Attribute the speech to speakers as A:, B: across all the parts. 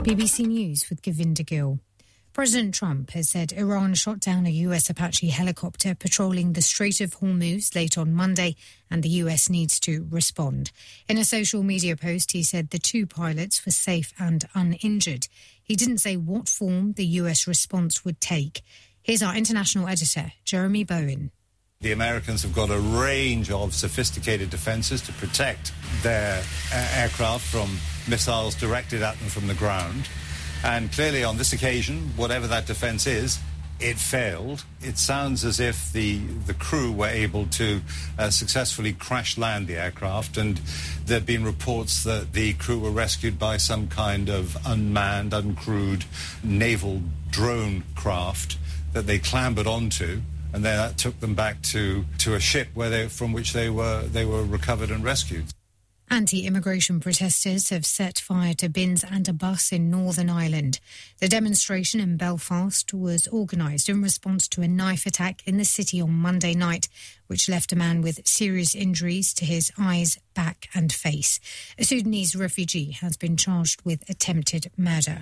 A: BBC News with Govinda Gill. President Trump has said Iran shot down a US Apache helicopter patrolling the Strait of Hormuz late on Monday, and the US needs to respond. In a social media post, he said the two pilots were safe and uninjured. He didn't say what form the US response would take. Here's our international editor, Jeremy Bowen.
B: The Americans have got a range of sophisticated defences to protect their aircraft from missiles directed at them from the ground. And clearly on this occasion, whatever that defence is, it failed. It sounds as if the crew were able to successfully crash land the aircraft, and there have been reports that the crew were rescued by some kind of unmanned, uncrewed naval drone craft that they clambered onto. And then that took them back to a ship from which they were recovered and rescued.
A: Anti-immigration protesters have set fire to bins and a bus in Northern Ireland. The demonstration in Belfast was organised in response to a knife attack in the city on Monday night, which left a man with serious injuries to his eyes, back and face. A Sudanese refugee has been charged with attempted murder.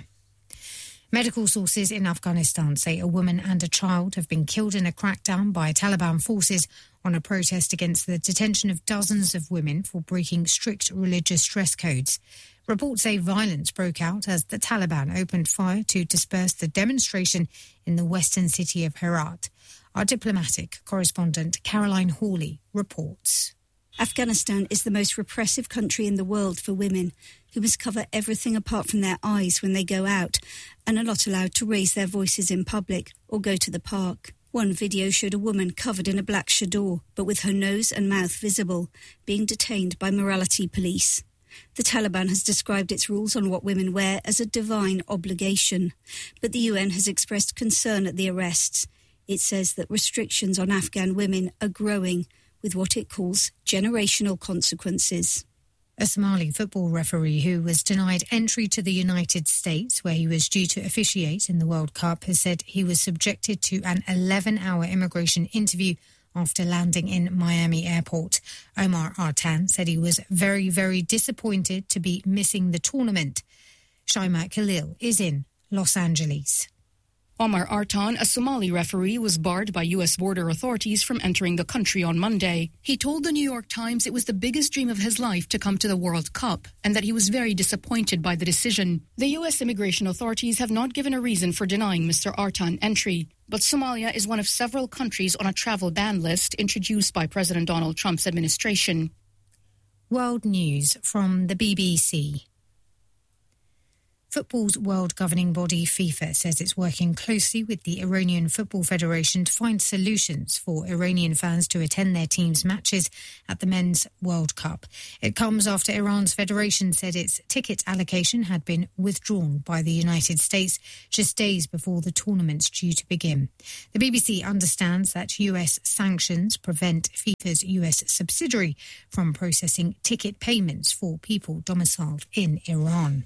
A: Medical sources in Afghanistan say a woman and a child have been killed in a crackdown by Taliban forces on a protest against the detention of dozens of women for breaking strict religious dress codes. Reports say violence broke out as the Taliban opened fire to disperse the demonstration in the western city of Herat. Our diplomatic correspondent Caroline Hawley reports.
C: Afghanistan is the most repressive country in the world for women, who must cover everything apart from their eyes when they go out and are not allowed to raise their voices in public or go to the park. One video showed a woman covered in a black chador, but with her nose and mouth visible, being detained by morality police. The Taliban has described its rules on what women wear as a divine obligation, but the UN has expressed concern at the arrests. It says that restrictions on Afghan women are growing, with what it calls generational consequences.
A: A Somali football referee who was denied entry to the United States, where he was due to officiate in the World Cup, has said he was subjected to an 11-hour immigration interview after landing in Miami Airport. Omar Artan said he was very, very disappointed to be missing the tournament. Shaima Khalil is in Los Angeles.
D: Omar Artan, a Somali referee, was barred by U.S. border authorities from entering the country on Monday. He told the New York Times it was the biggest dream of his life to come to the World Cup and that he was very disappointed by the decision. The U.S. immigration authorities have not given a reason for denying Mr. Artan entry, but Somalia is one of several countries on a travel ban list introduced by President Donald Trump's administration.
A: World News from the BBC. Football's world governing body, FIFA, says it's working closely with the Iranian Football Federation to find solutions for Iranian fans to attend their team's matches at the Men's World Cup. It comes after Iran's federation said its ticket allocation had been withdrawn by the United States just days before the tournament's due to begin. The BBC understands that US sanctions prevent FIFA's US subsidiary from processing ticket payments for people domiciled in Iran.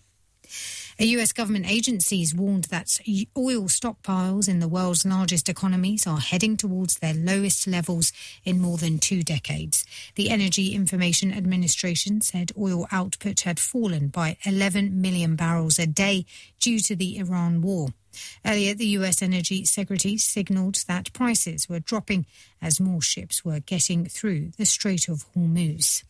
A: A US government agency has warned that oil stockpiles in the world's largest economies are heading towards their lowest levels in more than 2 decades. The Energy Information Administration said oil output had fallen by 11 million barrels a day due to the Iran war. Earlier, the US Energy Secretary signalled that prices were dropping as more ships were getting through the Strait of Hormuz.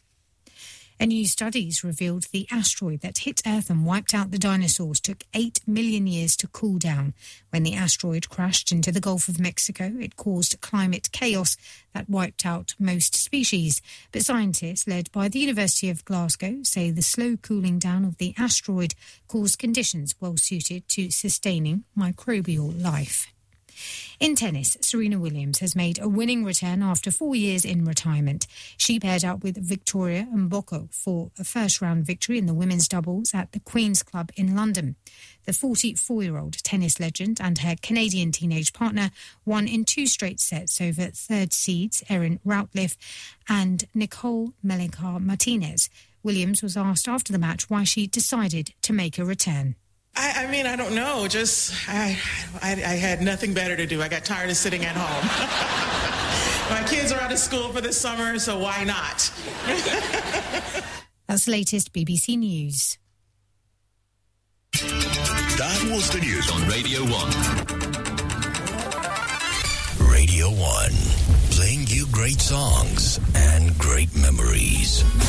A: A new studies revealed the asteroid that hit Earth and wiped out the dinosaurs took 8 million years to cool down. When the asteroid crashed into the Gulf of Mexico, it caused climate chaos that wiped out most species. But scientists, led by the University of Glasgow, say the slow cooling down of the asteroid caused conditions well suited to sustaining microbial life. In tennis, Serena Williams has made a winning return after 4 years in retirement. She paired up with Victoria Mboko for a first-round victory in the women's doubles at the Queen's Club in London. The 44-year-old tennis legend and her Canadian teenage partner won in 2 straight sets over third seeds Erin Routliffe and Nicole Melichar-Martinez. Williams was asked after the match why she decided to make a return.
E: I don't know. I had nothing better to do. I got tired of sitting at home. My kids are out of school for the summer, so why not?
A: That's the latest BBC News.
F: That was the news on Radio 1. Radio 1, playing you great songs and great memories.